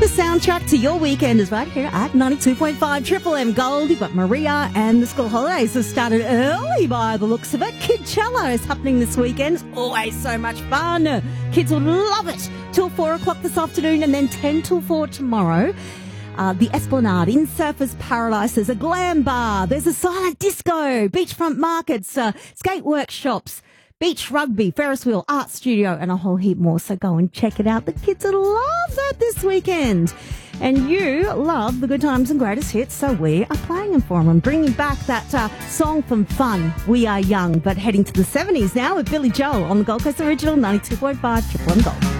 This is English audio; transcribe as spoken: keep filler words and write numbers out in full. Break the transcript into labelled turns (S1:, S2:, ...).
S1: soundtrack to your weekend is right here at ninety-two point five Triple M Gold. You've got Maria, and the school holidays have started early by the looks of it. Kidchella is happening this weekend. It's always so much fun. Kids will love it. Till four o'clock this afternoon and then ten till four tomorrow. Uh, the Esplanade in Surfers Paradise. There's a glam bar. There's a silent disco, beachfront markets, uh, skate workshops, beach rugby, Ferris wheel, art studio, and a whole heap more. So go and check it out. The kids will love that this weekend. And you love the good times and greatest hits, so we are playing them for them and bringing back that uh, song from Fun, We Are Young, but heading to the seventies now with Billy Joel on the Gold Coast Original ninety-two point five Triple M Gold.